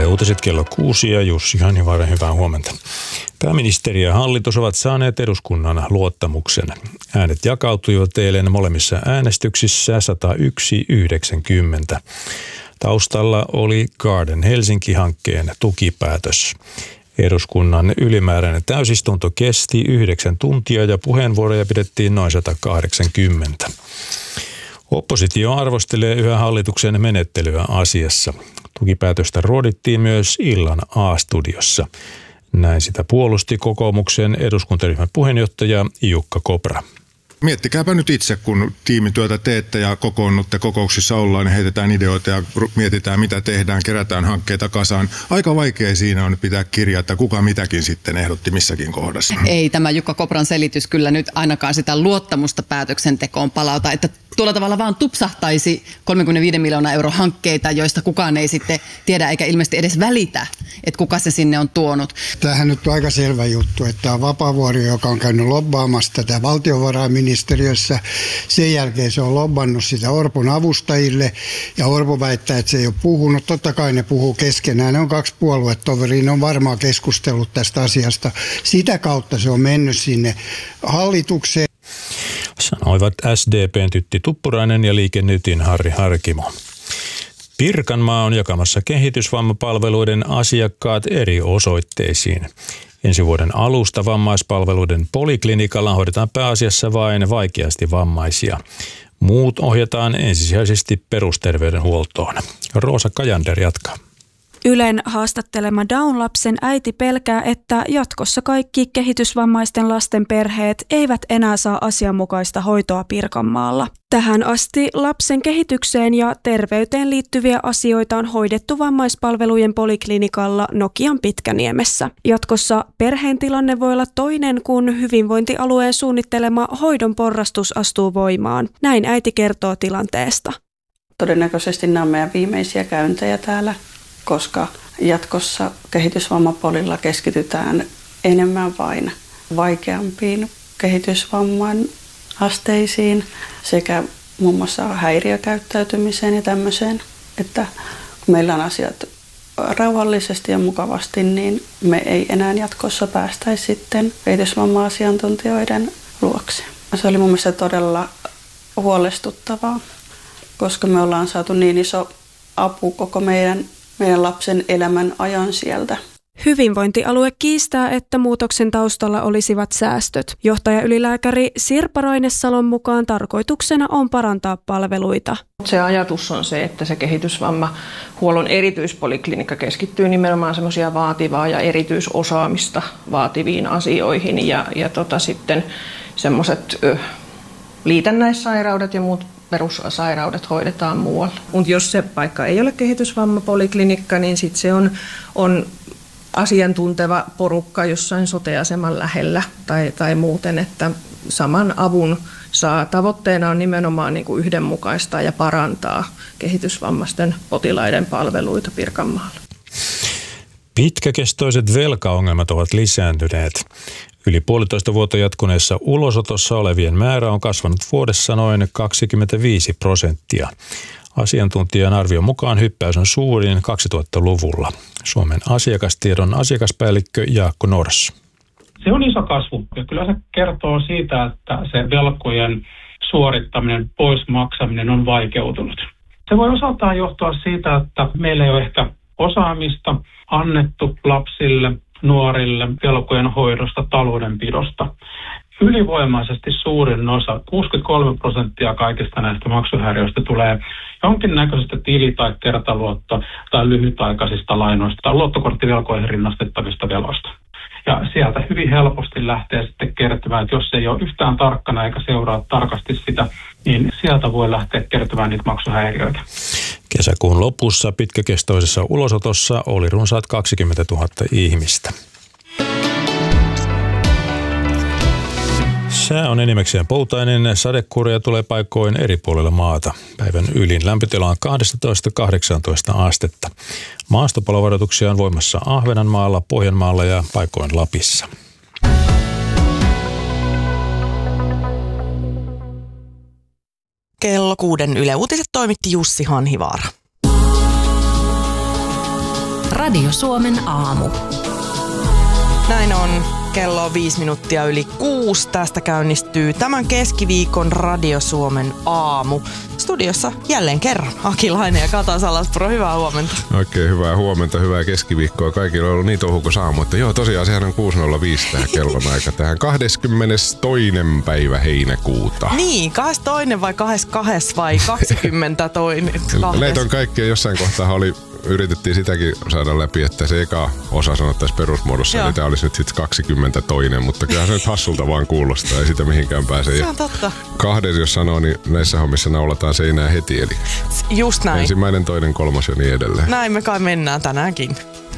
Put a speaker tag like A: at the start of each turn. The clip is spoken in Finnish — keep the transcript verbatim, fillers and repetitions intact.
A: uutiset kello kuusi ja Jussi Hanhivaara, hyvää huomenta. Pääministeri ja hallitus ovat saaneet eduskunnan luottamuksen. Äänet jakautuivat eilen molemmissa äänestyksissä sata yksi yhdeksänkymmentä. Taustalla oli Garden Helsinki-hankkeen tukipäätös. Eduskunnan ylimääräinen täysistunto kesti yhdeksän tuntia ja puheenvuoroja pidettiin noin sata kahdeksankymmentä. Oppositio arvostelee yhä hallituksen menettelyä asiassa. Tukipäätöstä ruodittiin myös illan A-studiossa. Näin sitä puolusti kokoomuksen eduskuntaryhmän puheenjohtaja Jukka Kopra.
B: Miettikääpä nyt itse, kun tiimityötä teette ja kokoonnutte, kokouksissa ollaan, niin heitetään ideoita ja mietitään, mitä tehdään, kerätään hankkeita kasaan. Aika vaikea siinä on pitää kirjaa, että kuka mitäkin sitten ehdotti missäkin kohdassa.
C: Ei tämä Jukka Kopran selitys kyllä nyt ainakaan sitä luottamusta päätöksentekoon palauta, että tuolla tavalla vaan tupsahtaisi kolmekymmentäviisi miljoonaa euro hankkeita, joista kukaan ei sitten tiedä eikä ilmeisesti edes välitä, että kuka se sinne on tuonut.
D: Tämähän nyt on aika selvä juttu, että tämä Vapaavuori, joka on käynyt lobbaamassa tätä valtiovarainministeriössä, sen jälkeen se on lobbannut sitä Orpon avustajille ja Orpo väittää, että se ei ole puhunut. Totta kai ne puhuu keskenään, ne on kaksi puoluetoveria, ne on varmaan keskustellut tästä asiasta. Sitä kautta se on mennyt sinne hallitukseen.
A: Sanoivat S D P:n Tytti Tuppurainen ja Liike Nytin Harri Harkimo. Pirkanmaa on jakamassa kehitysvammapalveluiden asiakkaat eri osoitteisiin. Ensi vuoden alusta vammaispalveluiden poliklinikalla hoidetaan pääasiassa vain vaikeasti vammaisia. Muut ohjataan ensisijaisesti perusterveydenhuoltoon. Roosa Kajander jatkaa.
E: Ylen haastattelema Down-lapsen äiti pelkää, että jatkossa kaikki kehitysvammaisten lasten perheet eivät enää saa asianmukaista hoitoa Pirkanmaalla. Tähän asti lapsen kehitykseen ja terveyteen liittyviä asioita on hoidettu vammaispalvelujen poliklinikalla Nokian Pitkäniemessä. Jatkossa perheen tilanne voi olla toinen, kun hyvinvointialueen suunnittelema hoidon porrastus astuu voimaan. Näin äiti kertoo tilanteesta.
F: Todennäköisesti nämä on meidän viimeisiä käyntejä täällä, koska jatkossa kehitysvammapolilla keskitytään enemmän vain vaikeampiin kehitysvamman asteisiin sekä muun muassa häiriökäyttäytymiseen ja tämmöiseen, että kun meillä on asiat rauhallisesti ja mukavasti, niin me ei enää jatkossa päästäisi sitten kehitysvamma-asiantuntijoiden luokse. Se oli mun mielestä todella huolestuttavaa, koska me ollaan saatu niin iso apu koko meidän meidän lapsen elämän ajan sieltä.
E: Hyvinvointialue kiistää, että muutoksen taustalla olisivat säästöt. Johtajaylilääkäri Sirpa Rainesalon mukaan tarkoituksena on parantaa palveluita.
G: Se ajatus on se, että se kehitysvammahuollon erityispoliklinikka keskittyy nimenomaan semmoisia vaativaa ja erityisosaamista vaativiin asioihin ja, ja tota sitten semmoiset liitännäissairaudet ja muut perussairaudet hoidetaan muualla. Mutta jos se paikka ei ole kehitysvammapoliklinikka, niin sitten se on, on asiantunteva porukka jossain sote-aseman lähellä tai, tai muuten, että saman avun saa. Tavoitteena on nimenomaan niin kuin yhdenmukaistaa ja parantaa kehitysvammaisten potilaiden palveluita Pirkanmaalla.
A: Pitkäkestoiset velkaongelmat ovat lisääntyneet. Yli puolitoista vuotta jatkuneessa ulosotossa olevien määrä on kasvanut vuodessa noin kaksikymmentäviisi prosenttia. Asiantuntijan arvion mukaan hyppäys on suurin kaksituhattaluvulla. Suomen asiakastiedon asiakaspäällikkö Jaakko Nors.
H: Se on iso kasvu ja kyllä se kertoo siitä, että se velkojen suorittaminen, pois maksaminen on vaikeutunut. Se voi osaltaan johtua siitä, että meillä ei ole ehkä osaamista annettu lapsille, nuorille velkojen hoidosta, taloudenpidosta. Ylivoimaisesti suurin osa, kuusikymmentäkolme prosenttia kaikista näistä maksuhäiriöistä tulee jonkinnäköisestä tili- tai kertaluotto- tai lyhytaikaisista lainoista tai luottokorttivelkoihin rinnastettavista veloista. Ja sieltä hyvin helposti lähtee sitten kertymään, että jos ei ole yhtään tarkkana eikä seuraa tarkasti sitä, niin sieltä voi lähteä kertymään niitä maksuhäiriöitä.
A: Kesäkuun lopussa pitkäkestoisessa ulosotossa oli runsaat kaksikymmentätuhatta ihmistä. Sää on enimmäkseen poutainen, sadekuuria tulee paikoin eri puolilla maata. Päivän ylin lämpötila on kaksitoista kahdeksantoista astetta. Maastopalovaroituksia on voimassa Ahvenanmaalla, Pohjanmaalla ja paikoin Lapissa.
I: Kello kuuden Yle Uutiset toimitti Jussi Hanhivaara. Radio Suomen aamu.
J: Näin on. Kello on viisi minuuttia yli kuusi. Tästä käynnistyy tämän keskiviikon Radio Suomen aamu. Studiossa jälleen kerran Akilainen ja Kata Salaspuro. Hyvää huomenta.
K: Oikein hyvää huomenta, hyvää keskiviikkoa. Kaikilla on ollut niin touhukas aamu, että joo, tosiaan sehän on kuusi nolla viisi tämä kellon aika tähän kahdeskymmenestoinen päivä heinäkuuta.
J: Niin, kahdeskymmenestoinen vai kahdeskymmenestoinen vai kaksikymmentätoinen?
K: Näitä on kaikkia. Jossain kohtaa oli, yritettiin sitäkin saada läpi, että se eka osa sanottaisiin perusmuodossa, joo, niin tämä olisi nyt sitten kaksikymmentätoinen, mutta kyllähän se nyt hassulta vaan kuulostaa, ei sitä mihinkään pääse.
J: Se on totta.
K: Kahden, jos sanoo, niin näissä hommissa naulataan seinää heti, eli
J: just näin.
K: Ensimmäinen, toinen, kolmas ja niin edelleen.
J: Näin me kai mennään tänäänkin.